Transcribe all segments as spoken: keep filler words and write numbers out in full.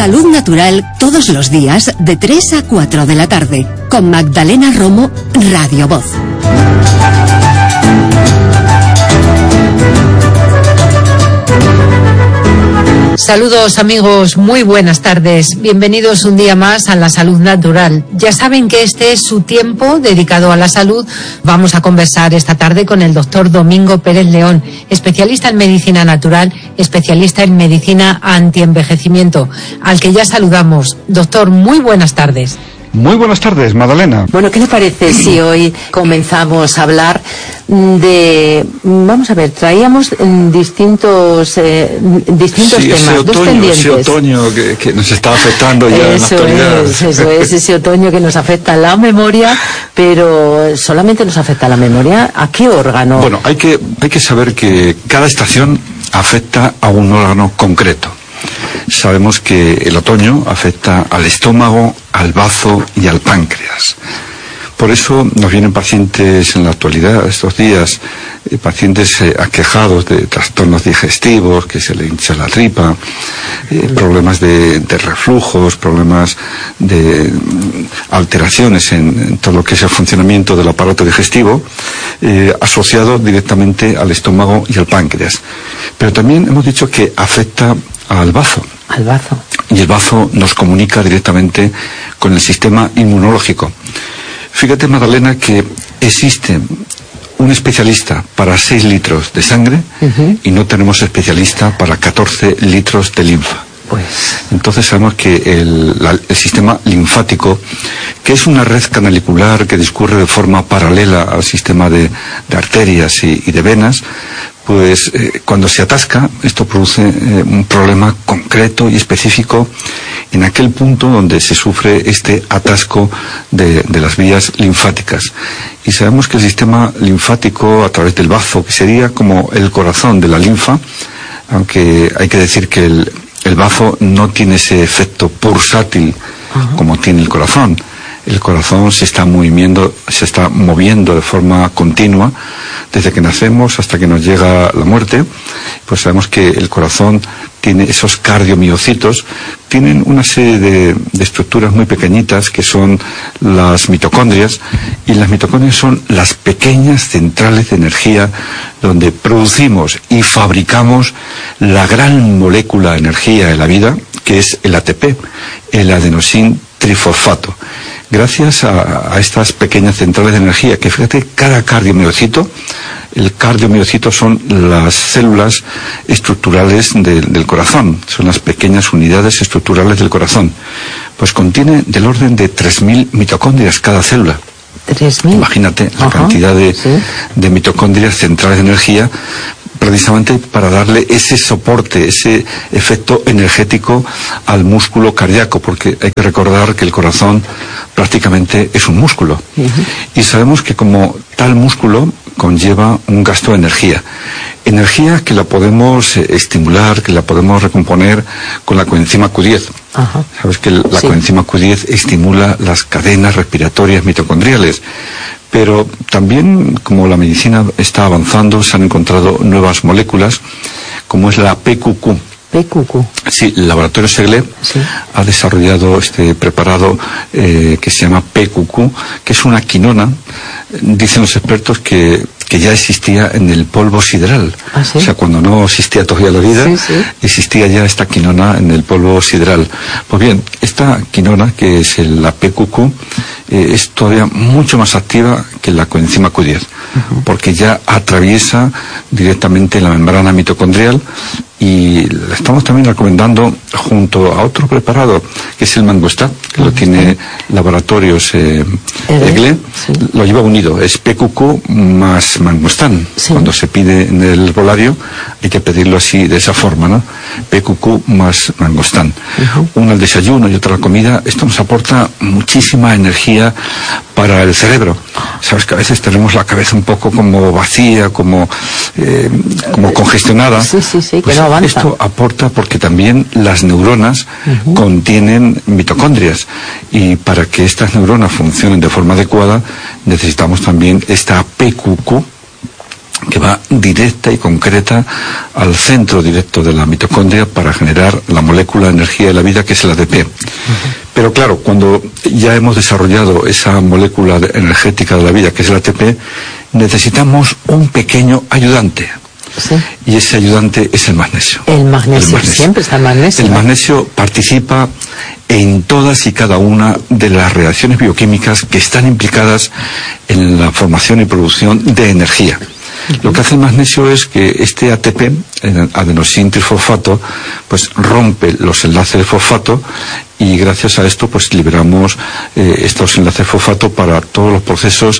Salud Natural todos los días de tres a cuatro de la tarde con Magdalena Romo, Radio Voz. Saludos amigos, muy buenas tardes. Bienvenidos un día más a La Salud Natural. Ya saben que este es su tiempo dedicado a la salud. Vamos a conversar esta tarde con el doctor Domingo Pérez León, especialista en medicina natural, especialista en medicina antienvejecimiento, al que ya saludamos. Doctor, muy buenas tardes. Muy buenas tardes, Magdalena. Bueno, ¿qué le parece si hoy comenzamos a hablar de... Vamos a ver, traíamos distintos eh, distintos sí, temas, ese otoño, dos pendientes. Ese otoño que, que nos está afectando ya en la actualidad. Es, eso es, ese otoño que nos afecta a la memoria, pero solamente nos afecta a la memoria. ¿A qué órgano? Bueno, hay que, hay que saber que cada estación afecta a un órgano concreto. Sabemos que el otoño afecta al estómago, al bazo y al páncreas. Por eso nos vienen pacientes en la actualidad, estos días, eh, pacientes eh, aquejados de trastornos digestivos, que se le hincha la tripa, eh, problemas de, de reflujos, problemas de mm, alteraciones en, en todo lo que es el funcionamiento del aparato digestivo, eh, asociado directamente al estómago y al páncreas. Pero también hemos dicho que afecta al bazo. Al bazo. Y el bazo nos comunica directamente con el sistema inmunológico. Fíjate, Magdalena, que existe un especialista para seis litros de sangre uh-huh. y no tenemos especialista para catorce litros de linfa. Pues. Entonces sabemos que el, la, el sistema linfático, que es una red canalicular que discurre de forma paralela al sistema de, de arterias y, y de venas, pues eh, cuando se atasca, esto produce eh, un problema concreto y específico en aquel punto donde se sufre este atasco de, de las vías linfáticas. Y sabemos que el sistema linfático, a través del bazo, que sería como el corazón de la linfa, aunque hay que decir que el, el bazo no tiene ese efecto pulsátil uh-huh. como tiene el corazón. El corazón se está moviendo, se está moviendo de forma continua desde que nacemos hasta que nos llega la muerte. Pues sabemos que el corazón tiene esos cardiomiocitos, tienen una serie de, de estructuras muy pequeñitas que son las mitocondrias, y las mitocondrias son las pequeñas centrales de energía donde producimos y fabricamos la gran molécula de energía de la vida, que es el A T P, el adenosín trifosfato. Gracias a, a estas pequeñas centrales de energía, que fíjate, cada cardiomiocito, el cardiomiocito son las células estructurales de, del corazón, son las pequeñas unidades estructurales del corazón, pues contiene del orden de tres mil mitocondrias cada célula. ¿tres mil? Imagínate la Ajá, cantidad de, sí. de mitocondrias centrales de energía, precisamente para darle ese soporte, ese efecto energético al músculo cardíaco, porque hay que recordar que el corazón prácticamente es un músculo. Uh-huh. Y sabemos que como tal músculo conlleva un gasto de energía. Energía que la podemos eh, estimular, que la podemos recomponer con la coenzima Q diez. Ajá. Sabes que la sí. coenzima Q diez estimula las cadenas respiratorias mitocondriales. Pero también, como la medicina está avanzando, se han encontrado nuevas moléculas, como es la P Q Q. P Q Q. Sí, el laboratorio Segle sí. ha desarrollado este preparado eh, que se llama P Q Q, que es una quinona. Dicen los expertos que, que ya existía en el polvo sideral. ¿Ah, sí? O sea, cuando no existía todavía la vida, sí, sí. existía ya esta quinona en el polvo sideral. Pues bien, esta quinona, que es el, la P Q Q, eh, es todavía mucho más activa que la coenzima Q diez, uh-huh. porque ya atraviesa directamente la membrana mitocondrial, y la estamos también recomendando junto a otro preparado que es el mangostat, que lo tiene laboratorios eh, Egle, sí. lo lleva unido, es P Q Q más mangostán. Sí. Cuando se pide en el herbolario hay que pedirlo así, de esa forma, ¿no? P Q Q más mangostán. Uh-huh. Uno al desayuno y otro a la comida. Esto nos aporta muchísima energía para el cerebro. Sabes que a veces tenemos la cabeza un poco como vacía, como eh, como congestionada. Sí, sí, sí, pues que no avanza. Esto aporta porque también las neuronas uh-huh. contienen mitocondrias, y para que estas neuronas funcionen de forma adecuada necesitamos también esta P Q Q que va directa y concreta al centro directo de la mitocondria para generar la molécula de energía de la vida, que es el A T P. Uh-huh. Pero claro, cuando ya hemos desarrollado esa molécula energética de la vida, que es el A T P, necesitamos un pequeño ayudante. Sí. Y ese ayudante es el magnesio. El magnesio, el magnesio. Siempre está el magnesio. El magnesio participa en todas y cada una de las reacciones bioquímicas que están implicadas en la formación y producción de energía. Uh-huh. Lo que hace el magnesio es que este A T P, adenosín trifosfato, pues rompe los enlaces de fosfato, y gracias a esto pues liberamos eh, estos enlaces de fosfato para todos los procesos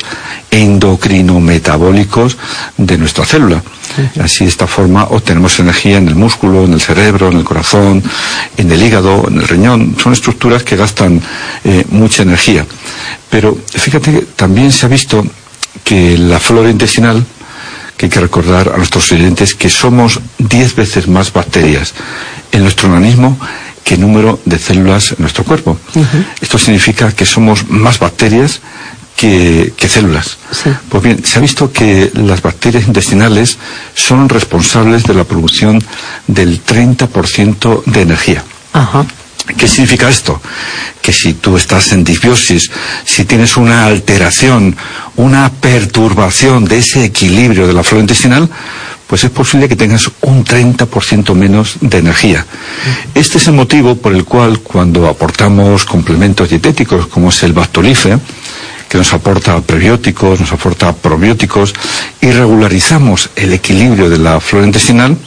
endocrinometabólicos de nuestra célula. Uh-huh. Así, de esta forma, obtenemos energía en el músculo, en el cerebro, en el corazón, en el hígado, en el riñón. Son estructuras que gastan eh, mucha energía. Pero fíjate que también se ha visto que la flora intestinal, que hay que recordar a nuestros oyentes que somos diez veces más bacterias en nuestro organismo que número de células en nuestro cuerpo. Uh-huh. Esto significa que somos más bacterias que, que células. Sí. Pues bien, se ha visto que las bacterias intestinales son responsables de la producción del treinta por ciento de energía. Uh-huh. ¿Qué significa esto? Que si tú estás en disbiosis, si tienes una alteración, una perturbación de ese equilibrio de la flora intestinal, pues es posible que tengas un treinta por ciento menos de energía. Este es el motivo por el cual, cuando aportamos complementos dietéticos, como es el Bactolife, que nos aporta prebióticos, nos aporta probióticos, y regularizamos el equilibrio de la flora intestinal,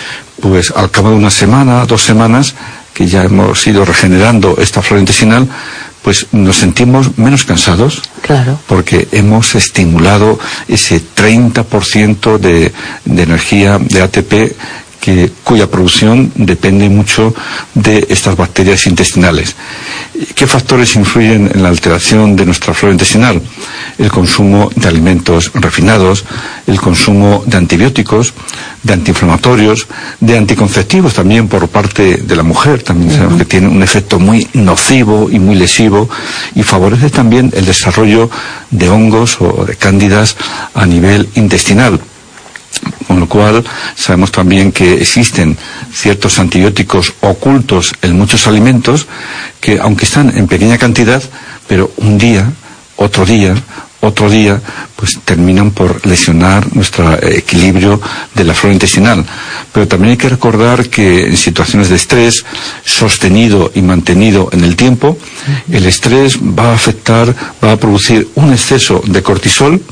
pues al cabo de una semana, dos semanas, que ya hemos ido regenerando esta flora intestinal, pues nos sentimos menos cansados. Claro. Porque hemos estimulado ese treinta por ciento de, de energía de A T P, que, cuya producción depende mucho de estas bacterias intestinales. ¿Qué factores influyen en la alteración de nuestra flora intestinal? El consumo de alimentos refinados, el consumo de antibióticos, de antiinflamatorios, de anticonceptivos también por parte de la mujer. También sabemos que tiene un efecto muy nocivo y muy lesivo, y favorece también el desarrollo de hongos o de cándidas a nivel intestinal. Con lo cual sabemos también que existen ciertos antibióticos ocultos en muchos alimentos que, aunque están en pequeña cantidad, pero un día, otro día, otro día, pues terminan por lesionar nuestro equilibrio de la flora intestinal. Pero también hay que recordar que en situaciones de estrés sostenido y mantenido en el tiempo, el estrés va a afectar, va a producir un exceso de cortisol,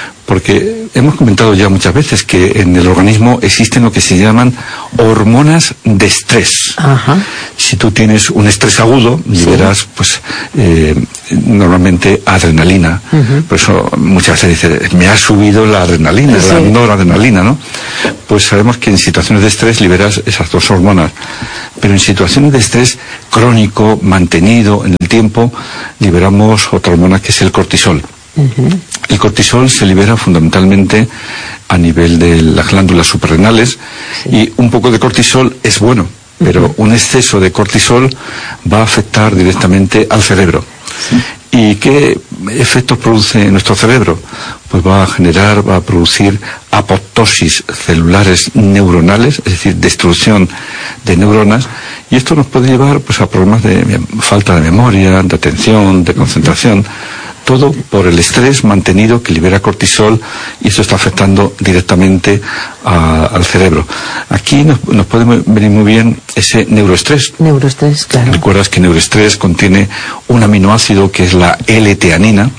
porque hemos comentado ya muchas veces que en el organismo existen lo que se llaman hormonas de estrés. Ajá. Si tú tienes un estrés agudo, liberas, sí, pues eh, normalmente adrenalina. Uh-huh. Por eso muchas veces dice, me ha subido la adrenalina, sí, la noradrenalina, ¿no? Pues sabemos que en situaciones de estrés liberas esas dos hormonas. Pero en situaciones de estrés crónico, mantenido en el tiempo, liberamos otra hormona que es el cortisol. Uh-huh. El cortisol se libera fundamentalmente a nivel de las glándulas suprarrenales, sí, y un poco de cortisol es bueno, pero uh-huh, un exceso de cortisol va a afectar directamente al cerebro. Sí. ¿Y qué efectos produce en nuestro cerebro? Pues va a generar, va a producir apoptosis celulares neuronales, es decir, destrucción de neuronas, y esto nos puede llevar pues a problemas de falta de memoria, de atención, de concentración. Todo por el estrés mantenido que libera cortisol, y esto está afectando directamente a, al cerebro. Aquí nos, nos puede venir muy bien ese neuroestrés. Neuroestrés, claro. Recuerdas que neuroestrés contiene un aminoácido que es la L-teanina,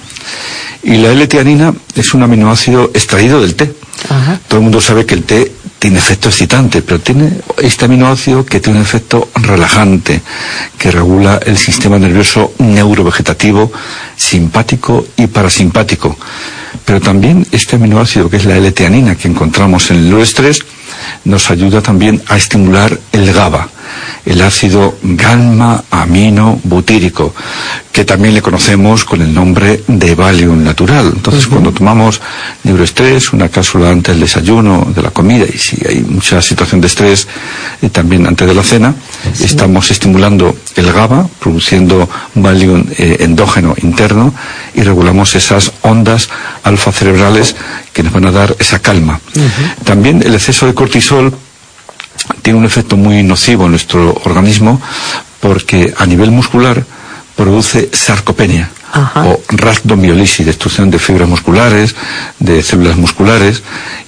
y la L-teanina es un aminoácido extraído del té. Ajá. Todo el mundo sabe que el té tiene efecto excitante, pero tiene este aminoácido que tiene un efecto relajante, que regula el sistema nervioso neurovegetativo, simpático y parasimpático. Pero también este aminoácido, que es la L-teanina, que encontramos en el neuroestrés, nos ayuda también a estimular el GABA, el ácido gamma-aminobutírico, que también le conocemos con el nombre de Valium natural. Entonces, uh-huh, cuando tomamos neuroestrés, una cápsula antes del desayuno, de la comida, y si hay mucha situación de estrés, eh, también antes de la cena, sí. Estamos estimulando el GABA, produciendo un Valium eh, endógeno interno, y regulamos esas ondas alfa cerebrales que nos van a dar esa calma. Uh-huh. También el exceso de cortisol tiene un efecto muy nocivo en nuestro organismo, porque a nivel muscular produce sarcopenia. Ajá. O rhabdomiolisis, destrucción de fibras musculares, de células musculares,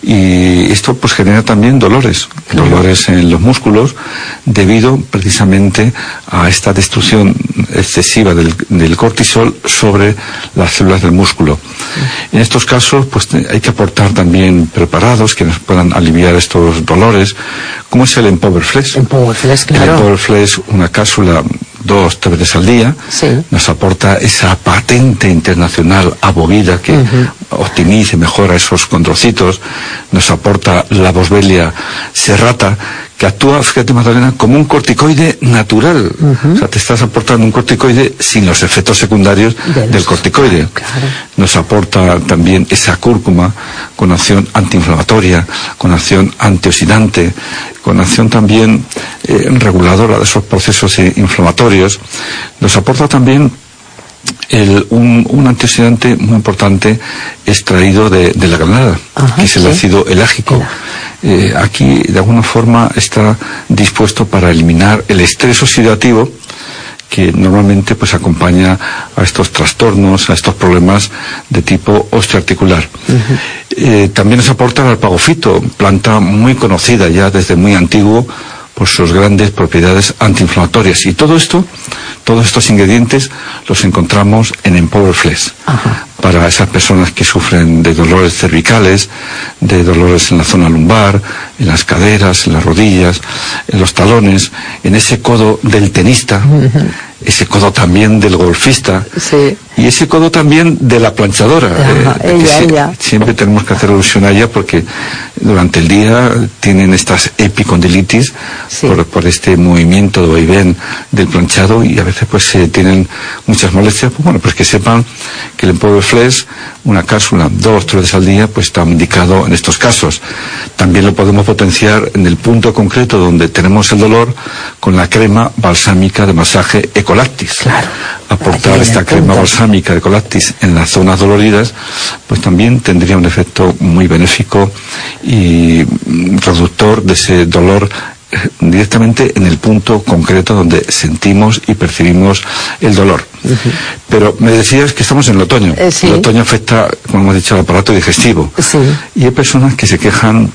y esto pues genera también dolores, claro. dolores en los músculos, debido precisamente a esta destrucción excesiva del, del cortisol sobre las células del músculo. Sí. En estos casos pues hay que aportar también preparados que nos puedan aliviar estos dolores, como es el Empower Flex. Empower Flex, claro. El Empower Flex, una cápsula dos, tres veces al día, sí. nos aporta esa patente internacional abovida que uh-huh. optimiza y mejora esos condrocitos, nos aporta la Boswellia serrata, que actúa, fíjate Magdalena, como un corticoide natural. Uh-huh. O sea, te estás aportando un corticoide sin los efectos secundarios de del corticoide. Claro. Nos aporta también esa cúrcuma con acción antiinflamatoria, con acción antioxidante, con acción también eh, reguladora de esos procesos inflamatorios. Nos aporta también el, un, un antioxidante muy importante extraído de, de la granada, ajá, que es el sí. ácido elágico. Eh, aquí de alguna forma está dispuesto para eliminar el estrés oxidativo que normalmente pues acompaña a estos trastornos, a estos problemas de tipo osteoarticular. Uh-huh. Eh, también nos aporta el alpagofito, planta muy conocida ya desde muy antiguo por sus grandes propiedades antiinflamatorias. Y todo esto, todos estos ingredientes los encontramos en Empower Flex. Ajá. Para esas personas que sufren de dolores cervicales, de dolores en la zona lumbar, en las caderas, en las rodillas, en los talones, en ese codo del tenista, uh-huh. ese codo también del golfista, sí. y ese codo también de la planchadora. Ajá, eh, ella, si, ella. Siempre tenemos que hacer alusión a ella porque durante el día tienen estas epicondilitis sí. por, por este movimiento de vaivén del planchado, y a veces pues eh, tienen muchas molestias. Pues bueno, pues que sepan que el Empower Flex, una cápsula dos, tres veces al día, pues está indicado en estos casos. También lo podemos potenciar en el punto concreto donde tenemos el dolor con la crema balsámica de masaje Ecolactis. Claro. Aportar esta crema balsámica de Ecolactis en las zonas doloridas, pues también tendría un efecto muy benéfico y reductor de ese dolor directamente en el punto concreto donde sentimos y percibimos el dolor. Uh-huh. Pero me decías que estamos en el otoño. Eh, sí. El otoño afecta, como hemos dicho, al aparato digestivo. Sí. Y hay personas que se quejan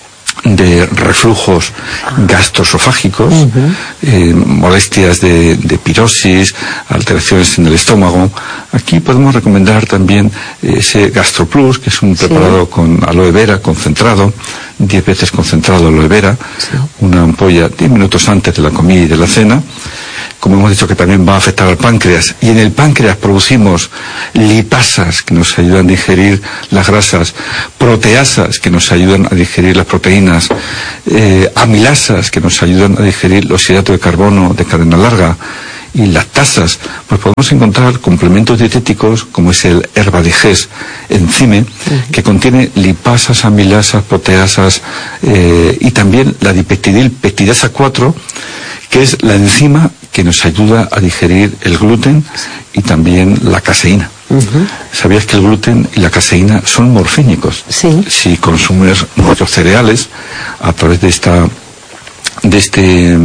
de reflujos gastroesofágicos, uh-huh. eh, molestias de, de pirosis, alteraciones en el estómago. Aquí podemos recomendar también ese GastroPlus, que es un preparado sí. con aloe vera concentrado, diez veces concentrado aloe vera, sí. una ampolla diez minutos antes de la comida y de la cena. Como hemos dicho, que también va a afectar al páncreas, y en el páncreas producimos lipasas que nos ayudan a digerir las grasas, proteasas que nos ayudan a digerir las proteínas, eh, amilasas que nos ayudan a digerir los hidratos de carbono de cadena larga, y lactasas. Pues podemos encontrar complementos dietéticos como es el Herbadiges Enzyme, uh-huh. que contiene lipasas, amilasas, proteasas, eh, y también la dipeptidilpeptidasa cuatro, que es la enzima que nos ayuda a digerir el gluten y también la caseína. Uh-huh. ¿Sabías que el gluten y la caseína son morfínicos? Sí. Si consumes muchos cereales a través de esta de este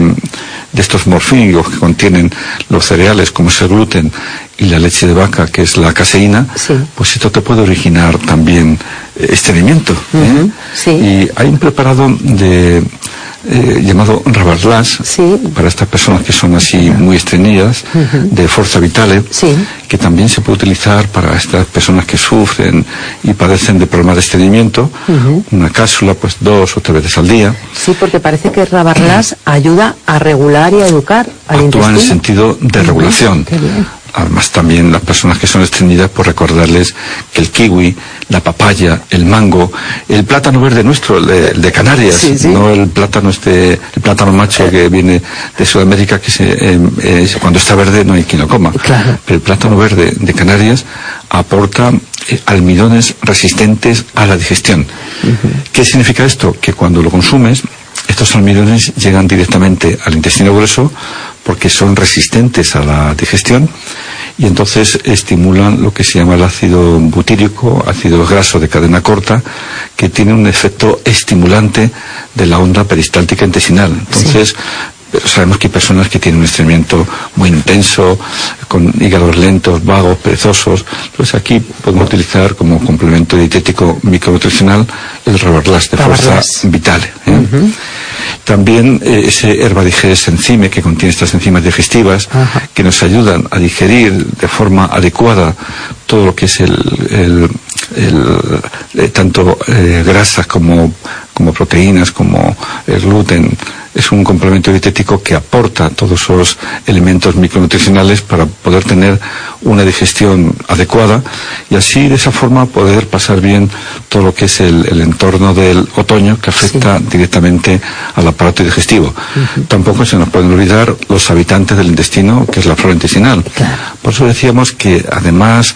de estos morfínicos que contienen los cereales, como es el gluten, y la leche de vaca, que es la caseína, sí. pues esto te puede originar también estreñimiento. Uh-huh. ¿eh? Sí. Y hay un preparado de Eh, llamado Rabarlas, sí. para estas personas que son así muy estreñidas, uh-huh. de Forza Vitale, sí. que también se puede utilizar para estas personas que sufren y padecen de problemas de estreñimiento, uh-huh. una cápsula pues dos o tres veces al día. Sí, porque parece que Rabarlas ayuda a regular y a educar al intestino. Actúa en el sentido de regulación. Uh-huh. Además también las personas que son estreñidas, por recordarles que el kiwi, la papaya, el mango, el plátano verde nuestro, el de, el de Canarias, sí, sí. no el plátano este, el plátano macho que viene de Sudamérica, que se, eh, eh, cuando está verde no hay quien lo coma. Claro. Pero el plátano verde de Canarias aporta eh, almidones resistentes a la digestión. Uh-huh. ¿Qué significa esto? Que cuando lo consumes, estos almidones llegan directamente al intestino grueso porque son resistentes a la digestión y entonces estimulan lo que se llama el ácido butírico, ácido graso de cadena corta, que tiene un efecto estimulante de la onda peristáltica intestinal. Entonces, sí. Pero sabemos que hay personas que tienen un estreñimiento muy intenso, con hígados lentos, vagos, perezosos. Entonces aquí podemos utilizar como complemento dietético micronutricional el Reverlas de Fuerza Vital. ¿eh? Uh-huh. También eh, ese Herbadigeres enzyme que contiene estas enzimas digestivas uh-huh. que nos ayudan a digerir de forma adecuada todo lo que es el, el, el, el tanto eh, grasas como, como proteínas, como el gluten. Es un complemento dietético que aporta todos esos elementos micronutricionales para poder tener una digestión adecuada y así de esa forma poder pasar bien todo lo que es el, el entorno del otoño que afecta sí. directamente al aparato digestivo. Uh-huh. Tampoco se nos pueden olvidar los habitantes del intestino, que es la flora intestinal. Claro. Por eso decíamos que además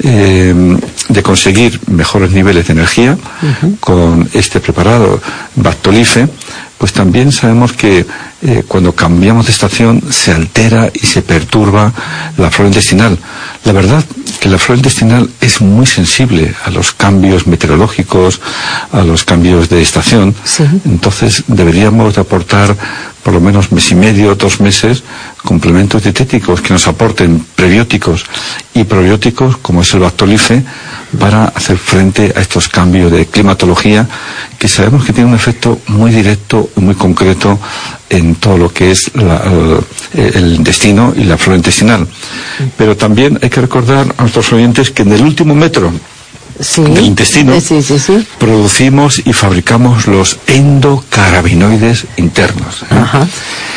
eh, de conseguir mejores niveles de energía uh-huh. con este preparado Bactolife, pues también sabemos que eh, cuando cambiamos de estación se altera y se perturba la flora intestinal. La verdad que la flora intestinal es muy sensible a los cambios meteorológicos, a los cambios de estación. Sí. Entonces deberíamos de aportar por lo menos mes y medio, dos meses, complementos dietéticos que nos aporten prebióticos y probióticos, como es el Bactolife, para hacer frente a estos cambios de climatología que sabemos que tienen un efecto muy directo y muy concreto en todo lo que es la, el, el intestino y la flora intestinal. Pero también hay que recordar a nuestros oyentes que en el último metro sí, del intestino sí, sí, sí. producimos y fabricamos los endocannabinoides internos. ¿eh? Ajá.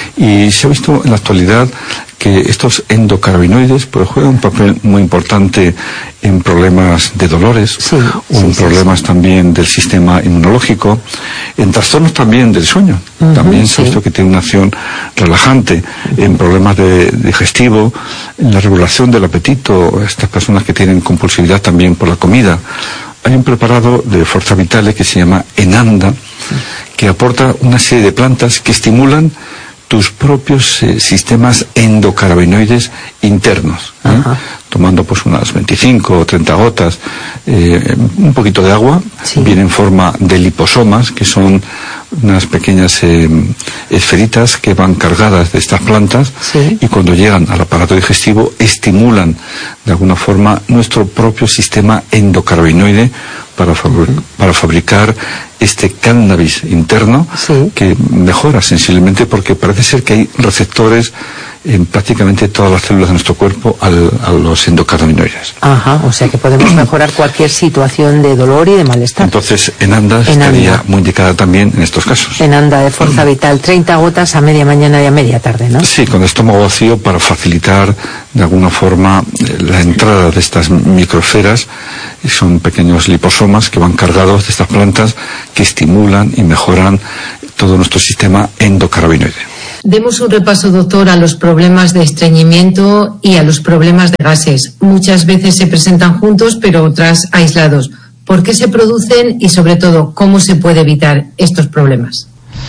Y se ha visto en la actualidad que estos endocannabinoides pues juegan un papel muy importante en problemas de dolores, sí, o en sí, problemas sí, sí. también del sistema inmunológico, en trastornos también del sueño. Uh-huh, también se ha visto sí. que tiene una acción relajante uh-huh. en problemas de digestivo, en la regulación del apetito, estas personas que tienen compulsividad también por la comida. Hay un preparado de Fuerza Vitale que se llama Enanda, que aporta una serie de plantas que estimulan tus propios eh, sistemas endocannabinoides internos, ¿eh? Tomando pues unas veinticinco o treinta gotas, eh, un poquito de agua, sí. viene en forma de liposomas, que son unas pequeñas eh, esferitas que van cargadas de estas plantas sí. y cuando llegan al aparato digestivo estimulan de alguna forma nuestro propio sistema endocannabinoide para, fabri- uh-huh. para fabricar este cannabis interno sí. que mejora sensiblemente porque parece ser que hay receptores en prácticamente todas las células de nuestro cuerpo al, a los endocannabinoides. Ajá, o sea que podemos mejorar cualquier situación de dolor y de malestar. Entonces, Enanda estaría muy indicada también en estos casos. Enanda de Fuerza Vital, treinta gotas a media mañana y a media tarde, ¿no? Sí, con el estómago vacío para facilitar de alguna forma la entrada de estas microesferas. Son pequeños liposomas que van cargados de estas plantas que estimulan y mejoran todo nuestro sistema endocannabinoide. Demos un repaso, doctor, a los problemas de estreñimiento y a los problemas de gases. Muchas veces se presentan juntos, pero otras aislados. ¿Por qué se producen y, sobre todo, cómo se puede evitar estos problemas?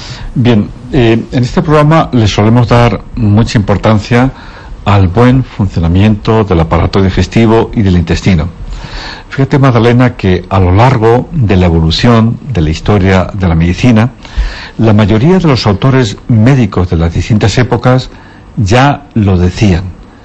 Bien, eh, en este programa le solemos dar mucha importancia al buen funcionamiento del aparato digestivo y del intestino. Fíjate, Magdalena, que a lo largo de la evolución de la historia de la medicina, la mayoría de los autores médicos de las distintas épocas ya lo decían,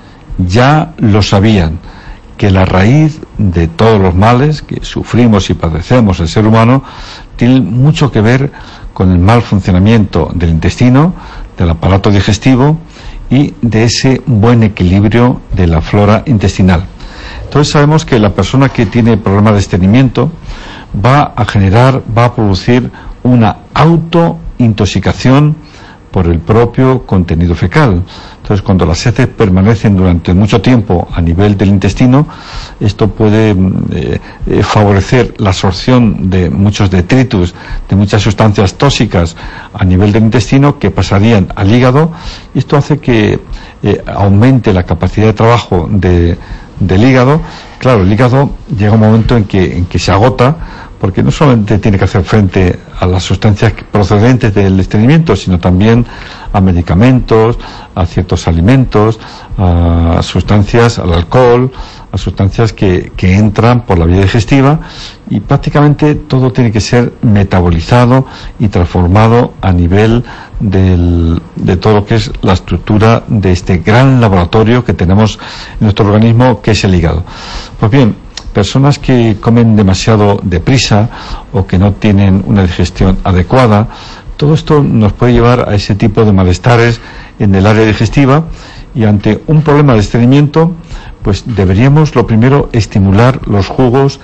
ya lo sabían, que la raíz de todos los males que sufrimos y padecemos el ser humano tiene mucho que ver con el mal funcionamiento del intestino, del aparato digestivo y de ese buen equilibrio de la flora intestinal. Entonces sabemos que la persona que tiene problemas de estreñimiento va a generar, va a producir una autointoxicación por el propio contenido fecal. Entonces, cuando las heces permanecen durante mucho tiempo a nivel del intestino, esto puede eh, eh, favorecer la absorción de muchos detritus, de muchas sustancias tóxicas a nivel del intestino que pasarían al hígado, y esto hace que eh, aumente la capacidad de trabajo de, del hígado. Claro, el hígado llega un momento en que, en que se agota porque no solamente tiene que hacer frente a las sustancias procedentes del estreñimiento, sino también a medicamentos, a ciertos alimentos, a sustancias, al alcohol, a sustancias que, que entran por la vía digestiva, y prácticamente todo tiene que ser metabolizado y transformado a nivel del, de todo lo que es la estructura de este gran laboratorio que tenemos en nuestro organismo, que es el hígado. Pues bien, personas que comen demasiado deprisa o que no tienen una digestión adecuada, todo esto nos puede llevar a ese tipo de malestares en el área digestiva, y ante un problema de estreñimiento, pues deberíamos lo primero estimular los jugos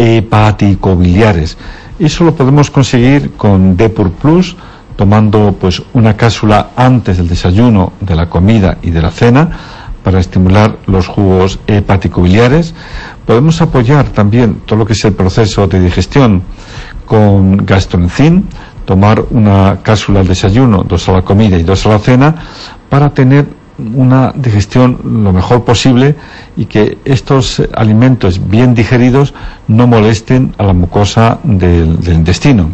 hepaticobiliares. Eso lo podemos conseguir con Depur Plus, tomando pues una cápsula antes del desayuno, de la comida y de la cena, para estimular los jugos hepaticobiliares. Podemos apoyar también todo lo que es el proceso de digestión con Gastroenzym, tomar una cápsula al desayuno, dos a la comida y dos a la cena, para tener una digestión lo mejor posible y que estos alimentos bien digeridos no molesten a la mucosa del, del intestino.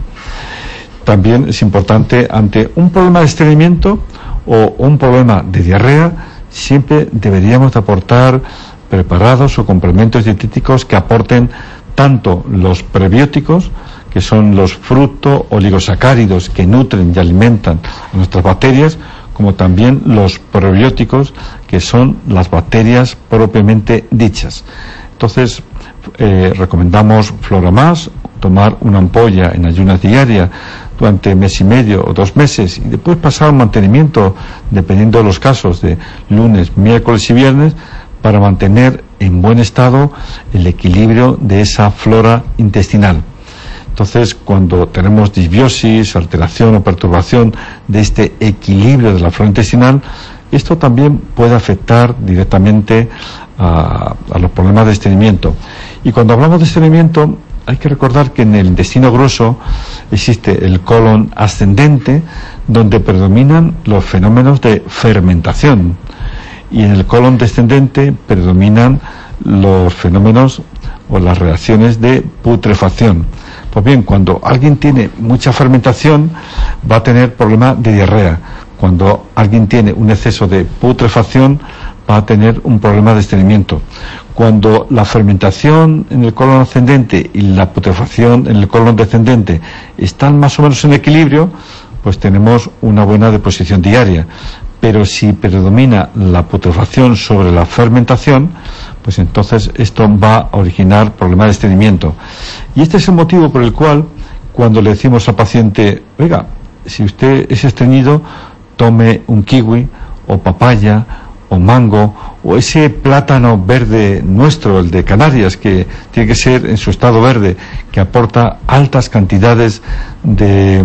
También es importante, ante un problema de estreñimiento o un problema de diarrea, siempre deberíamos de aportar preparados o complementos dietéticos que aporten tanto los prebióticos, que son los fructo-oligosacáridos que nutren y alimentan a nuestras bacterias, como también los probióticos, que son las bacterias propiamente dichas. Entonces, eh, recomendamos Floramas, tomar una ampolla en ayunas diarias durante mes y medio o dos meses, y después pasar un mantenimiento, dependiendo de los casos, de lunes, miércoles y viernes, para mantener en buen estado el equilibrio de esa flora intestinal. Entonces, cuando tenemos disbiosis, alteración o perturbación de este equilibrio de la flora intestinal, esto también puede afectar directamente a, a los problemas de estreñimiento. Y cuando hablamos de estreñimiento, hay que recordar que en el intestino grueso existe el colon ascendente, donde predominan los fenómenos de fermentación, y en el colon descendente predominan los fenómenos o las reacciones de putrefacción. Pues bien, cuando alguien tiene mucha fermentación, va a tener problemas de diarrea. Cuando alguien tiene un exceso de putrefacción, va a tener un problema de estreñimiento. Cuando la fermentación en el colon ascendente y la putrefacción en el colon descendente están más o menos en equilibrio, pues tenemos una buena deposición diaria. Pero si predomina la putrefacción sobre la fermentación, pues entonces esto va a originar problemas de estreñimiento. Y este es el motivo por el cual, cuando le decimos al paciente, oiga, si usted es estreñido, tome un kiwi o papaya o mango o ese plátano verde nuestro, el de Canarias, que tiene que ser en su estado verde, que aporta altas cantidades de,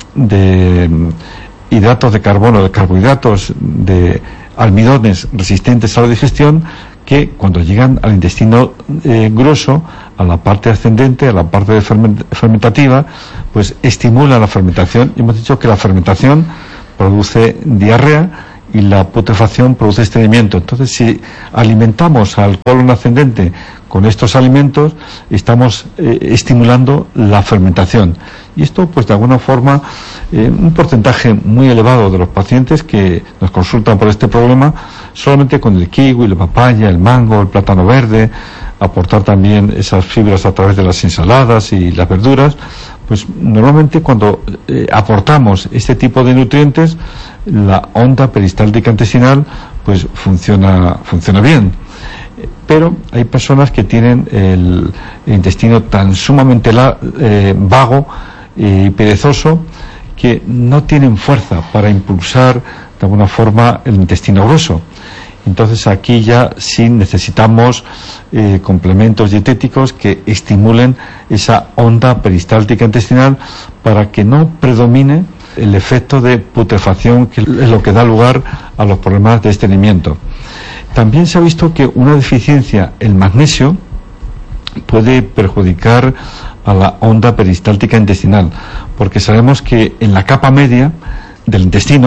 de hidratos de carbono, de carbohidratos, de almidones resistentes a la digestión, que cuando llegan al intestino eh, grueso, a la parte ascendente, a la parte de ferment- fermentativa, pues estimula la fermentación. Y hemos dicho que la fermentación produce diarrea y la putrefacción produce estreñimiento. Entonces, si alimentamos al colon ascendente con estos alimentos, estamos eh, estimulando la fermentación. Y esto, pues de alguna forma, eh, un porcentaje muy elevado de los pacientes que nos consultan por este problema, solamente con el kiwi, la papaya, el mango, el plátano verde, aportar también esas fibras a través de las ensaladas y las verduras, pues normalmente cuando eh, aportamos este tipo de nutrientes, la onda peristáltica intestinal pues funciona funciona bien. Pero hay personas que tienen el, el intestino tan sumamente la, eh, vago y perezoso, que no tienen fuerza para impulsar de alguna forma el intestino grueso. Entonces aquí ya sí necesitamos eh, complementos dietéticos que estimulen esa onda peristáltica intestinal para que no predomine el efecto de putrefacción, que es lo que da lugar a los problemas de estreñimiento. También se ha visto que una deficiencia en magnesio puede perjudicar a la onda peristáltica intestinal, porque sabemos que en la capa media del intestino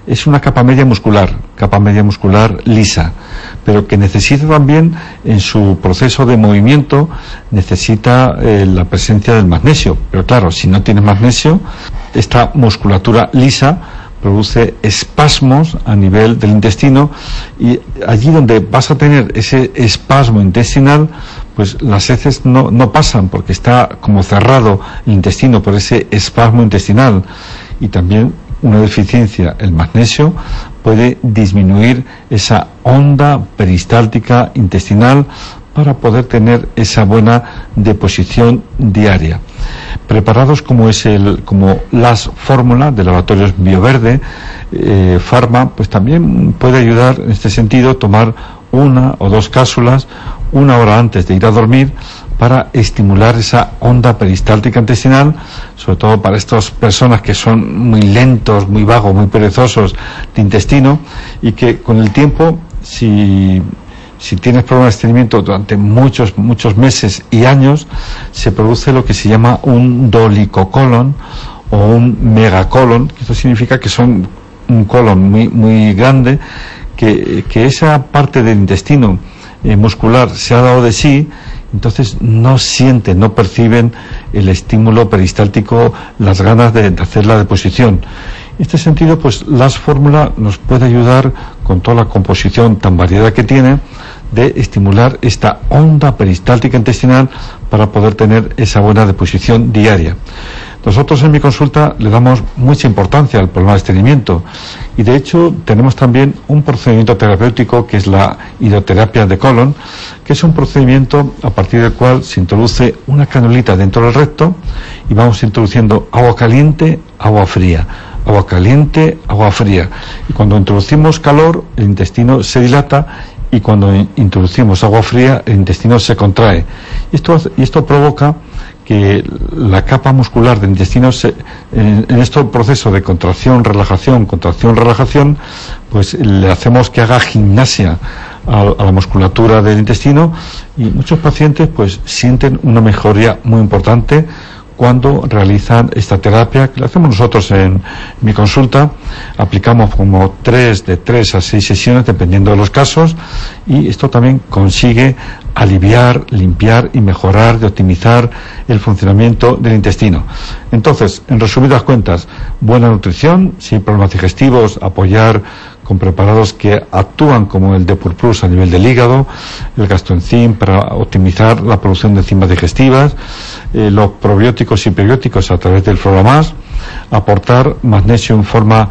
es una capa media muscular, capa media muscular lisa, pero que necesita también, en su proceso de movimiento, necesita eh, la presencia del magnesio. Pero claro, si no tienes magnesio, esta musculatura lisa produce espasmos a nivel del intestino, y allí donde vas a tener ese espasmo intestinal, pues las heces no, no pasan, porque está como cerrado el intestino por ese espasmo intestinal. Y también una deficiencia, el magnesio, puede disminuir esa onda peristáltica intestinal para poder tener esa buena deposición diaria. Preparados como es el, como las fórmulas de laboratorios Bioverde, eh, Pharma, pues también puede ayudar en este sentido tomar una o dos cápsulas una hora antes de ir a dormir, para estimular esa onda peristáltica intestinal, sobre todo para estas personas que son muy lentos, muy vagos, muy perezosos de intestino, y que con el tiempo, si, si tienes problemas de estreñimiento durante muchos, muchos meses y años, se produce lo que se llama un dolicocolon o un megacolon, que esto significa que son un colon muy, muy grande, que, que esa parte del intestino eh, muscular se ha dado de sí. Entonces no sienten, no perciben el estímulo peristáltico, las ganas de, de hacer la deposición. En este sentido, pues las fórmulas nos puede ayudar, con toda la composición tan variada que tiene, de estimular esta onda peristáltica intestinal para poder tener esa buena deposición diaria. Nosotros en mi consulta le damos mucha importancia al problema de estreñimiento, y de hecho tenemos también un procedimiento terapéutico que es la hidroterapia de colon, que es un procedimiento a partir del cual se introduce una canulita dentro del recto y vamos introduciendo agua caliente, agua fría, agua caliente, agua fría, y cuando introducimos calor el intestino se dilata, y cuando introducimos agua fría el intestino se contrae, y esto, y esto provoca que la capa muscular del intestino, se, en, en este proceso de contracción, relajación, contracción, relajación, pues le hacemos que haga gimnasia a, a la musculatura del intestino, y muchos pacientes pues sienten una mejoría muy importante cuando realizan esta terapia, que la hacemos nosotros en mi consulta. Aplicamos como tres, de tres a seis sesiones, dependiendo de los casos, y esto también consigue aliviar, limpiar y mejorar, de optimizar el funcionamiento del intestino. Entonces, en resumidas cuentas, buena nutrición, sin problemas digestivos, apoyar con preparados que actúan como el Depur Plus a nivel del hígado, el gastroenzim para optimizar la producción de enzimas digestivas, eh, los probióticos y prebióticos a través del Floramas, aportar magnesio en forma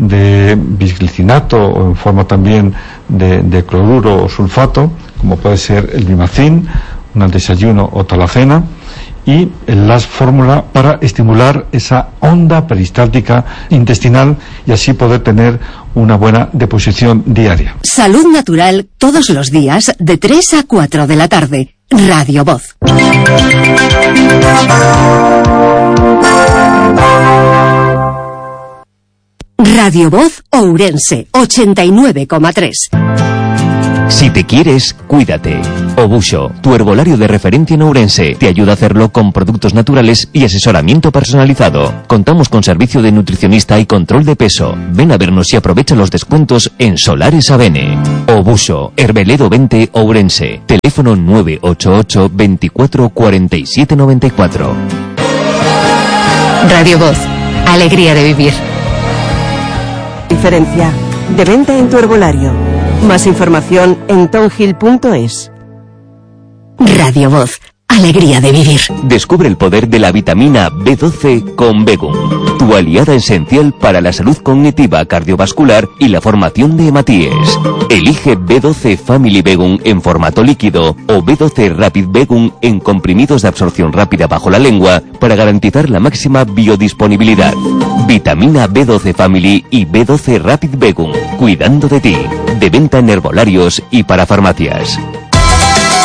de bisglicinato o en forma también de, de cloruro o sulfato, como puede ser el Bimacin, un desayuno o talagena, y la fórmula para estimular esa onda peristáltica intestinal y así poder tener una buena deposición diaria. Salud Natural, todos los días de tres a cuatro de la tarde. Radio Voz. Radio Voz Ourense, ochenta y nueve coma tres. Si te quieres, cuídate. Obusho, tu herbolario de referencia en Ourense, te ayuda a hacerlo con productos naturales y asesoramiento personalizado. Contamos con servicio de nutricionista y control de peso. Ven a vernos y aprovecha los descuentos en Solares Avene. Obusho, Herbeledo veinte, Ourense. Teléfono nueve ocho ocho, veinticuatro, cuarenta y siete noventa y cuatro. Radio Voz, alegría de vivir. Diferencia. De venta en tu herbolario. Más información en tonhill punto es. Radio Voz, alegría de vivir. Descubre el poder de la vitamina B doce con Begum, tu aliada esencial para la salud cognitiva, cardiovascular y la formación de hematíes. Elige B doce Family Begum en formato líquido o B doce Rapid Begum en comprimidos de absorción rápida bajo la lengua para garantizar la máxima biodisponibilidad. Vitamina B doce Family y B doce Rapid Begum, cuidando de ti. De venta en herbolarios y para farmacias.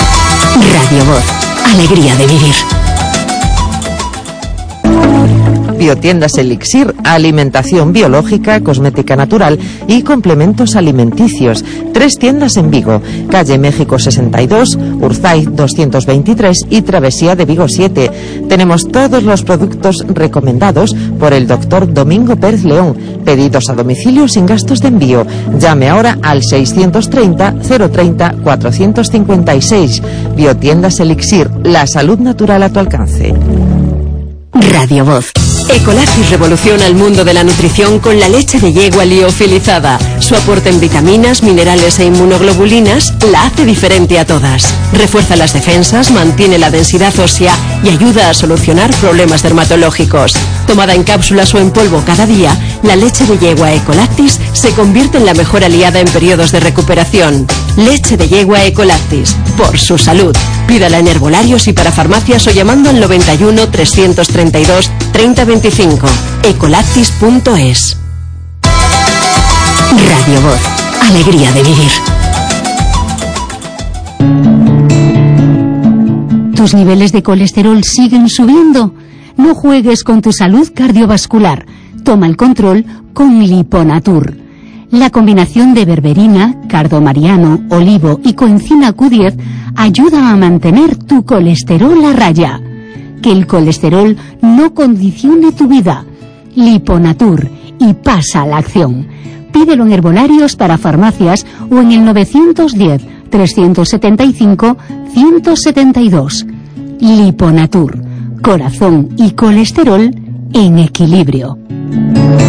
Radio Voz, alegría de vivir. Biotiendas Elixir, alimentación biológica, cosmética natural y complementos alimenticios. Tres tiendas en Vigo, calle México sesenta y dos, Urzaiz doscientos veintitrés y Travesía de Vigo siete. Tenemos todos los productos recomendados por el doctor Domingo Pérez León. Pedidos a domicilio sin gastos de envío. Llame ahora al seiscientos treinta, cero treinta, cuatrocientos cincuenta y seis. Biotiendas Elixir, la salud natural a tu alcance. Radio Voz. Ecolactis revoluciona el mundo de la nutrición con la leche de yegua liofilizada. Su aporte en vitaminas, minerales e inmunoglobulinas la hace diferente a todas. Refuerza las defensas, mantiene la densidad ósea y ayuda a solucionar problemas dermatológicos. Tomada en cápsulas o en polvo cada día, la leche de yegua Ecolactis se convierte en la mejor aliada en periodos de recuperación. Leche de yegua Ecolactis, por su salud. Pídala en herbolarios y para farmacias o llamando al noventa y uno, trescientos treinta y dos, treinta veinticinco. ecolactis punto es. Radio Voz. Alegría de vivir. ¿Tus niveles de colesterol siguen subiendo? No juegues con tu salud cardiovascular. Toma el control con Liponatur. La combinación de berberina, cardomariano, olivo y coenzima Q diez ayuda a mantener tu colesterol a raya. Que el colesterol no condicione tu vida. Liponatur, y pasa a la acción. Pídelo en herbolarios para farmacias o en el novecientos diez, trescientos setenta y cinco, ciento setenta y dos. Liponatur, corazón y colesterol en equilibrio.